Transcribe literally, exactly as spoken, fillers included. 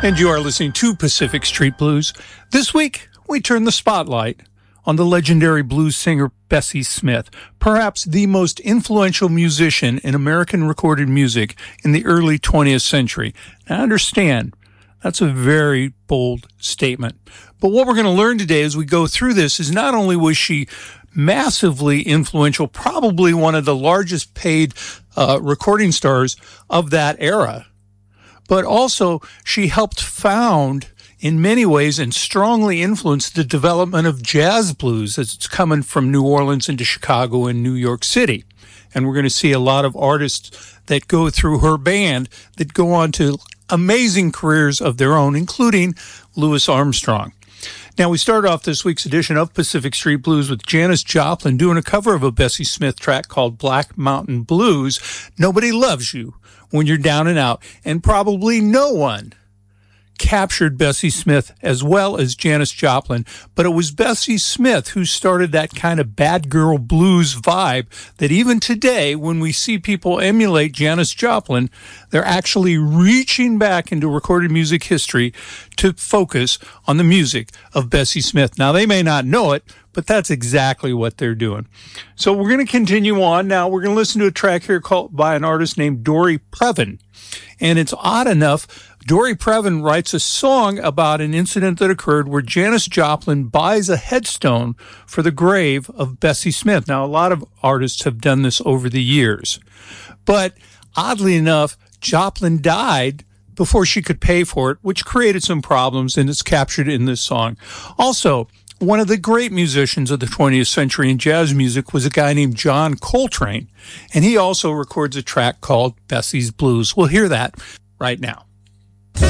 And you are listening to Pacific Street Blues. This week, we turn the spotlight on the legendary blues singer Bessie Smith, perhaps the most influential musician in American recorded music in the early twentieth century. Now, understand, that's a very bold statement. But what we're going to learn today as we go through this is not only was she massively influential, probably one of the largest paid uh, recording stars of that era, but also she helped found, in many ways, and strongly influenced the development of jazz blues as it's coming from New Orleans into Chicago and New York City. And we're going to see a lot of artists that go through her band that go on to amazing careers of their own, including Louis Armstrong. Now, we start off this week's edition of Pacific Street Blues with Janis Joplin doing a cover of a Bessie Smith track called Black Mountain Blues. Nobody loves you when you're down and out, and probably no one captured Bessie Smith as well as Janis Joplin, but it was Bessie Smith who started that kind of bad girl blues vibe that even today, when we see people emulate Janis Joplin, they're actually reaching back into recorded music history to focus on the music of Bessie Smith. Now, they may not know it, but that's exactly what they're doing. So we're going to continue on. Now, we're going to listen to a track here called by an artist named Dory Previn. And it's odd enough, Dory Previn writes a song about an incident that occurred where Janis Joplin buys a headstone for the grave of Bessie Smith. Now, a lot of artists have done this over the years. But oddly enough, Joplin died before she could pay for it, which created some problems, and it's captured in this song. Also, one of the great musicians of the twentieth century in jazz music was a guy named John Coltrane, and he also records a track called Bessie's Blues. We'll hear that right now.